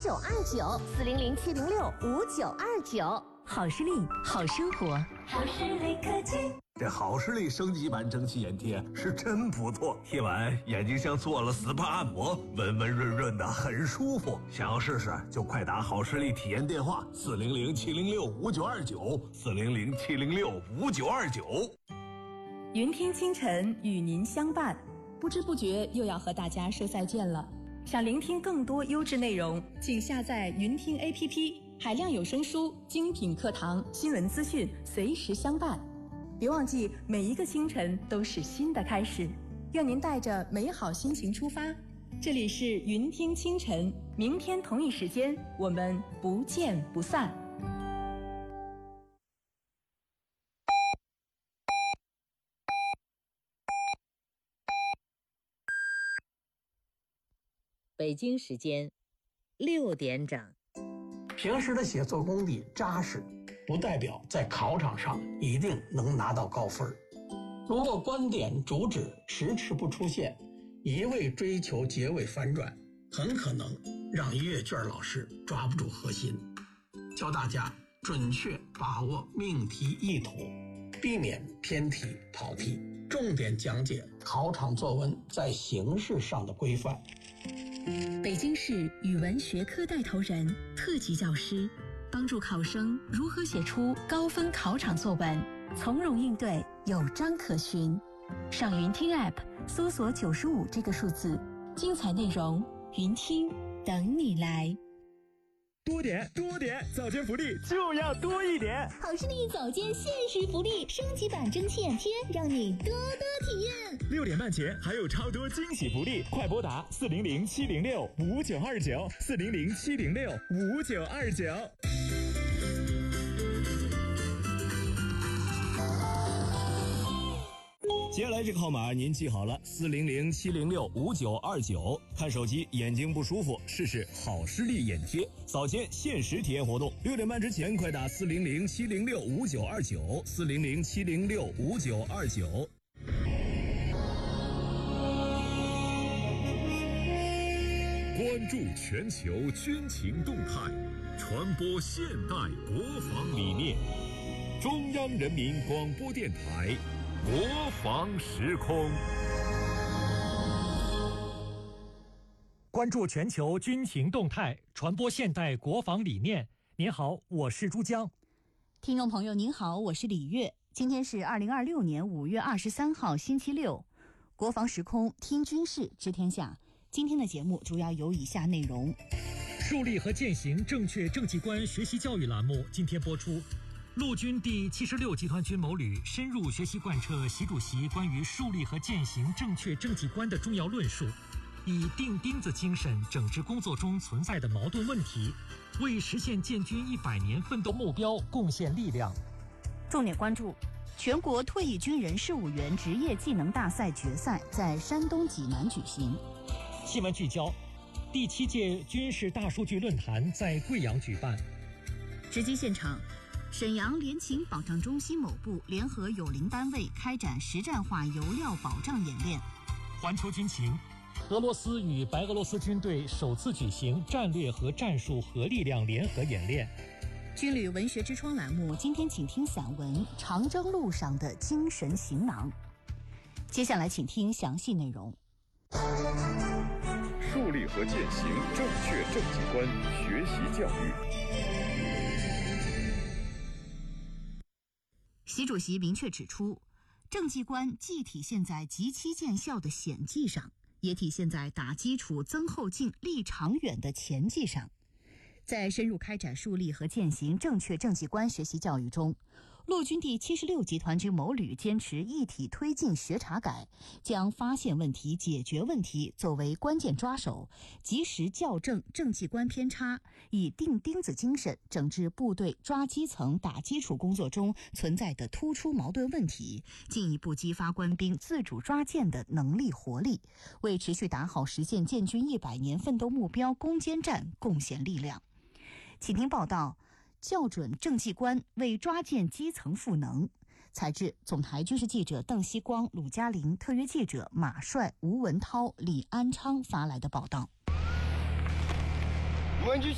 5929，400-706-5929。 好视力，好生活， 好视力科技。 这好视力升级版蒸汽眼贴是真不错，贴完眼睛像做了 SPA 按摩，温温润润的，很舒服。想要试试就快打好视力体验电话400-706-5929，400-706-5929。 云听清晨与您相伴，不知不觉又要和大家说再见了。想聆听更多优质内容，请下载云听 APP， 海量有声书、精品课堂、新闻资讯随时相伴。别忘记，每一个清晨都是新的开始。愿您带着美好心情出发。这里是云听清晨，明天同一时间我们不见不散。 北京时间6点整。 平时的写作功底扎实，不代表在考场上一定能拿到高分。如果观点主旨迟迟不出现，一味追求结尾反转，很可能让阅卷老师抓不住核心。教大家准确把握命题意图，避免偏题跑题，重点讲解考场作文在形式上的规范。 北京市语文学科带头人、特级教师，帮助考生如何写出高分考场作文，从容应对，有章可循。上云听 App 搜索95这个数字，精彩内容云听等你来。 多点，早间福利就要多一点。 好视力早间限时福利升级版蒸汽眼贴，让你多多体验。 6点半前还有超多惊喜福利，快拨打400-706-5929，400-706-5929。接下来这个号码您记好了，400-706-5929。看手机眼睛不舒服，试试好视力眼贴，早间限时体验活动，6点半之前快打400-706-5929，400-706-5929。关注全球军情动态，传播现代国防理念。中央人民广播电台国防时空， 关注全球军情动态，传播现代国防理念。您好，我是珠江。 听众朋友您好，我是李月。今天是2026年5月23号星期六，国防时空听军事知天下。今天的节目主要有以下内容： 树立和践行正确政绩观学习教育栏目今天播出。陆军第76集团军某旅深入学习贯彻习主席关于树立和践行正确政绩观的重要论述，以钉钉子精神整治工作中存在的矛盾问题，为实现建军100年奋斗目标贡献力量。 重点关注全国退役军人事务员职业技能大赛决赛在山东济南举行。 新闻聚焦：第7届军事大数据论坛在贵阳举办。 直击现场，沈阳联勤保障中心某部联合友邻单位开展实战化油料保障演练。 环球军情：俄罗斯与白俄罗斯军队首次举行战略和战术核力量联合演练。 军旅文学之窗栏目今天请听散文《长征路上的精神行囊》。接下来请听详细内容。 树立和践行正确政绩观学习教育。 习主席明确指出，政绩观既体现在集期见效的显绩上，也体现在打基础、增后劲、立长远的前绩上。在深入开展树立和践行正确政绩观学习教育中，陆军第76集团军某旅坚持一体推进学察改，将发现问题、解决问题作为关键抓手，及时校正政绩观偏差，以钉钉子精神整治部队抓基层、打基础工作中存在的突出矛盾问题，进一步激发官兵自主抓建的能力活力，为持续打好实现建军100年奋斗目标攻坚战贡献力量。请听报道：校准政绩观，为抓建基层赋能。采自总台军事记者邓锡光、鲁嘉玲，特约记者马帅、吴文涛、李安昌发来的报道。